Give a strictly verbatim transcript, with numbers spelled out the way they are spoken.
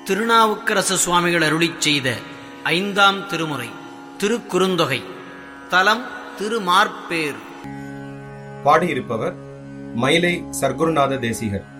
திருநாவுக்கரசு சுவாமிகள் அருளிச் செய்த ஐந்தாம் திருமுறை திருக்குறுந்தொகை. தலம் திருமார்பேர். பாடியிருப்பவர் மயிலை சர்க்குருநாத தேசிகர்.